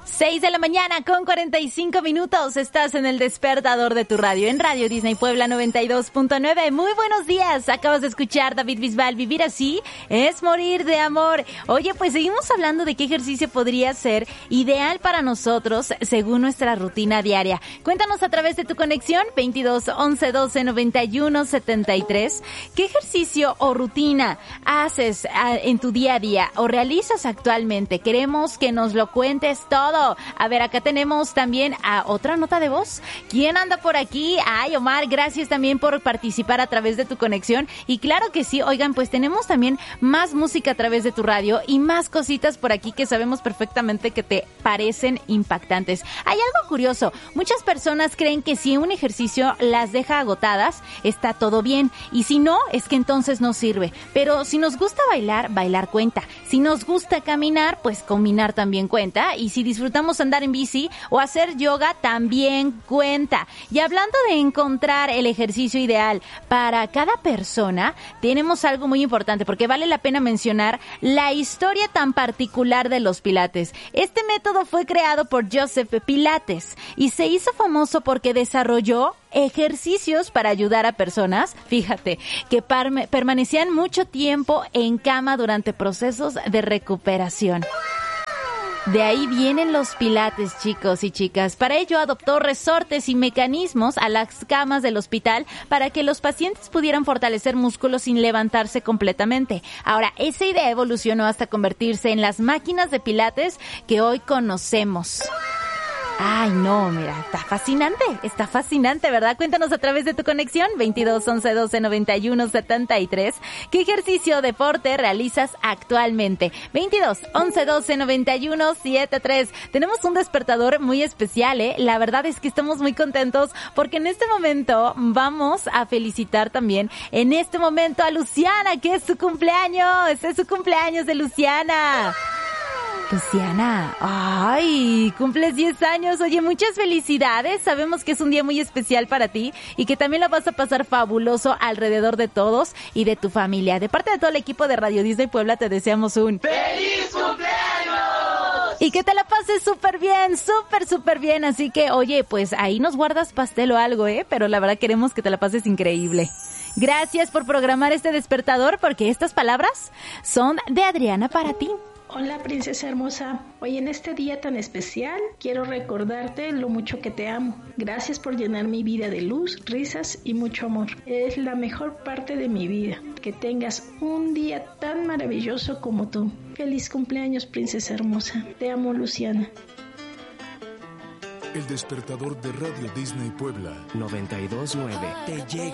6 de la mañana con 45 minutos. Estás en el despertador de tu radio, en Radio Disney Puebla 92.9. Muy buenos días. Acabas de escuchar David Bisbal. Vivir así es morir de amor. Oye, pues seguimos hablando de qué ejercicio podría ser ideal para nosotros según nuestra rutina diaria. Cuéntanos a través de tu conexión 22 11 12 91 73. ¿Qué ejercicio o rutina haces en tu día a día o realizas actualmente? Queremos que nos lo cuentes todo. A ver, acá tenemos también a otra nota de voz. ¿Quién anda por aquí? Ay, Omar, gracias también por participar a través de tu conexión. Y claro que sí, oigan, pues tenemos también más música a través de tu radio y más cositas por aquí que sabemos perfectamente que te parecen impactantes. Hay algo curioso. Muchas personas creen que si un ejercicio las deja agotadas, está todo bien. Y si no, es que entonces no sirve. Pero si nos gusta bailar, bailar cuenta. Si nos gusta caminar, pues caminar también cuenta. Y si disfrutamos andar en bici o hacer yoga, también cuenta. Y hablando de encontrar el ejercicio ideal para cada persona, tenemos algo muy importante porque vale la pena mencionar la historia tan particular de los pilates. Este método fue creado por Joseph Pilates y se hizo famoso porque desarrolló ejercicios para ayudar a personas, fíjate, que permanecían mucho tiempo en cama durante procesos de recuperación. De ahí vienen los pilates, chicos y chicas. Para ello adoptó resortes y mecanismos a las camas del hospital para que los pacientes pudieran fortalecer músculos sin levantarse completamente. Ahora, esa idea evolucionó hasta convertirse en las máquinas de pilates que hoy conocemos. Ay, no, mira, está fascinante, ¿verdad? Cuéntanos a través de tu conexión, 22 11 12 91 73, ¿qué ejercicio o deporte realizas actualmente? 22 11 12 91 73. Tenemos un despertador muy especial, ¿eh? La verdad es que estamos muy contentos porque en este momento vamos a felicitar también en este momento a Luciana, que es su cumpleaños, es su cumpleaños de Luciana. Luciana, ay, cumples 10 años, oye, muchas felicidades, sabemos que es un día muy especial para ti y que también lo vas a pasar fabuloso alrededor de todos y de tu familia. De parte de todo el equipo de Radio Disney Puebla te deseamos un ¡feliz cumpleaños! Y que te la pases súper bien, así que, oye, pues ahí nos guardas pastel o algo, pero la verdad queremos que te la pases increíble. Gracias por programar este despertador porque estas palabras son de Adriana para ti. Hola, princesa hermosa. Hoy en este día tan especial quiero recordarte lo mucho que te amo. Gracias por llenar mi vida de luz, risas y mucho amor. Eres la mejor parte de mi vida. Que tengas un día tan maravilloso como tú. Feliz cumpleaños, princesa hermosa. Te amo, Luciana. El despertador de Radio Disney Puebla 92.9 te llega.